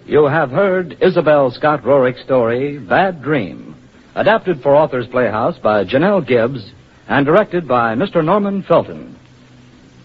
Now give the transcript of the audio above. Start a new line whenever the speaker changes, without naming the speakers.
You have heard Isabel Scott Rorick's story, Bad Dream, adapted for Authors Playhouse by Janelle Gibbs and directed by Mr. Norman Felton.